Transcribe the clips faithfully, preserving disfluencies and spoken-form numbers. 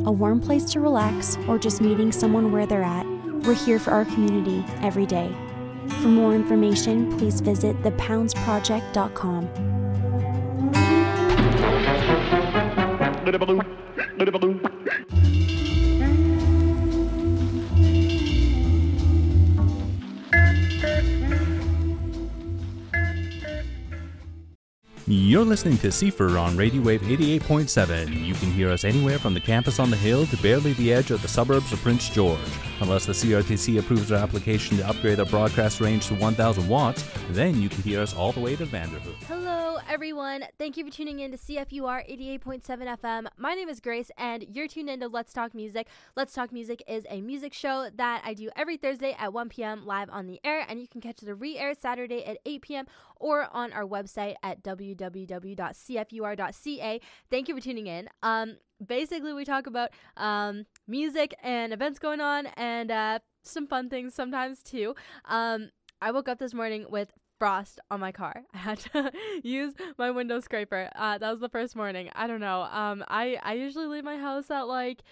a warm place to relax, or just meeting someone where they're at, we're here for our community every day. For more information, please visit the pounds project dot com. You're listening to Cipher on Radio Wave eighty-eight point seven. You can hear us anywhere from the campus on the hill to barely the edge of the suburbs of Prince George. Unless the C R T C approves our application to upgrade our broadcast range to one thousand watts, then you can hear us all the way to Vanderbilt. Hello, everyone. Thank you for tuning in to C F U R eighty-eight point seven F M. My name is Grace, and you're tuned in to Let's Talk Music. Let's Talk Music is a music show that I do every Thursday at one p.m. live on the air, and you can catch the re-air Saturday at eight p.m. or on our website at w w w dot c f u r dot c a. Thank you for tuning in. Um, basically, we talk about um, music and events going on, and uh, some fun things sometimes too. Um, I woke up this morning with frost on my car. I had to use my window scraper. Uh, that was the first morning. I don't know. Um, I, I usually leave my house at like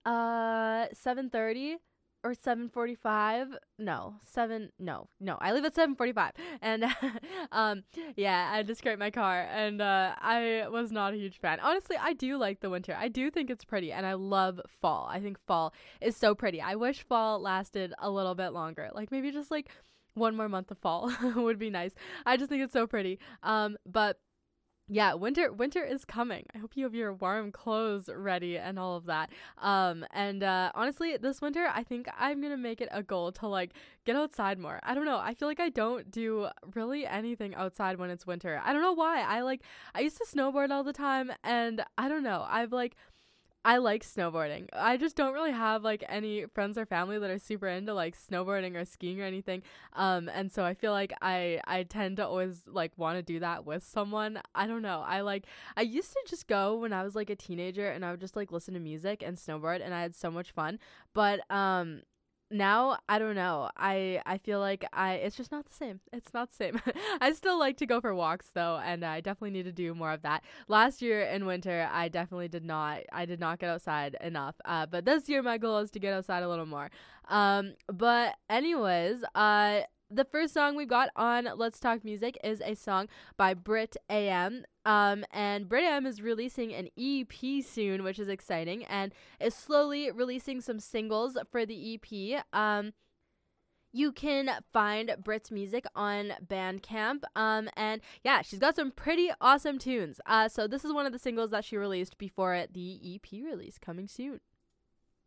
uh seven thirty or seven forty-five. No, seven. No, no. I leave at seven forty-five, and um, yeah, I had to scrape my car, and uh, I was not a huge fan. Honestly, I do like the winter. I do think it's pretty, and I love fall. I think fall is so pretty. I wish fall lasted a little bit longer. Like maybe just like one more month of fall would be nice. I just think it's so pretty. Um, but yeah, winter winter is coming. I hope you have your warm clothes ready and all of that. Um, and uh, honestly, this winter, I think I'm gonna make it a goal to like get outside more. I don't know. I feel like I don't do really anything outside when it's winter. I don't know why. I like I used to snowboard all the time, and I don't know. I've like I like snowboarding. I just don't really have like any friends or family that are super into like snowboarding or skiing or anything. Um, and so I feel like I, I tend to always like want to do that with someone. I don't know. I like, I used to just go when I was like a teenager, and I would just like listen to music and snowboard, and I had so much fun. But, um, now I don't know. I I feel like I it's just not the same. It's not the same. I still like to go for walks though, and I definitely need to do more of that. Last year in winter, I definitely did not. I did not get outside enough. Uh, but this year my goal is to get outside a little more. Um, but anyways, uh. The first song we got on Let's Talk Music is a song by Brit A M. Um, and Brit A M is releasing an E P soon, which is exciting, and is slowly releasing some singles for the E P. Um, you can find Brit's music on Bandcamp. Um, and yeah, she's got some pretty awesome tunes. Uh, so this is one of the singles that she released before the E P release coming soon.